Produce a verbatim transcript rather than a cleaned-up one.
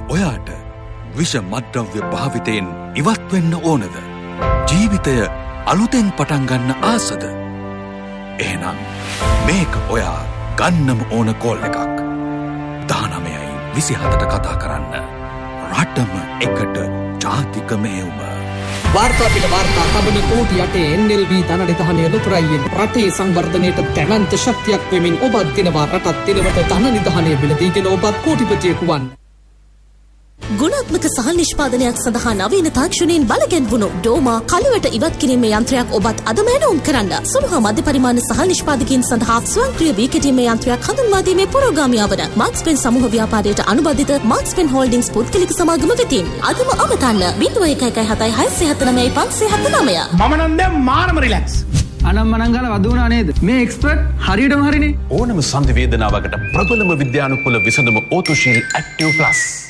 ඔයාට විෂ මද්ද්‍රව්‍ය භාවිතයෙන් ඉවත් වෙන්න ඕනද? ජීවිතය අලුතෙන් පටන් ගන්න ආසද? එහෙනම් මේක ඔයා ගන්නම ඕන කෝල් එකක්. දහනවයයි විසිහතට කතා කරන්න. රටම එකට ජාතික මෙහෙයුම. වාර්තා පිට වාර්තා තබන කෝටි අටේ එන් එල් වී ධනනිධානය ලොතරයියෙන් රටේ සංවර්ධනයට දැවැන්ත ශක්තියක් වෙමින් ඔබත් දිනවා රටත් දිනවට ධනනිධානය මිලදීගෙන ඔබත් කෝටිපතියෙකු වන්න. ගුණාත්මක සහල් නිෂ්පාදනයක් සඳහා නවීන තාක්ෂණයෙන් බලගැන්වුණු ඩෝමා කළුවට ඉවත් කිරීමේ යන්ත්‍රයක් ඔබත් අදම ඇනවුම් කරන්න. සුළු හා මධ්‍ය පරිමාණ සහල් නිෂ්පාදකයන් සඳහා ස්වයංක්‍රීය වී කෙටීමේ යන්ත්‍රයක් හඳුන්වා දීමේ පුරෝගාමියා වන මාක්ස්පෙන් සමූහ ව්‍යාපාරයට අනුබද්ධිත මාක්ස්පෙන් හෝල්ඩින්ග්ස් පුද්ගලික සමාගම වෙතින් අදම අමතන්න ज़ीरो एक एक हताई हाई से हत नमයි පන්සිය හතනවය. මම නම් දැන් මාරම රිලැක්ස්. අනම්මනංගල වදුණා නේද? මේ එක්ස්පර්ට් හරියටම හරිනේ. ඕනම සංධි වේදනාවකට ප්‍රබලම විද්‍යානුකූල විසඳුම ඕතුශීල් ඇක්ටිව් ප්ලස්.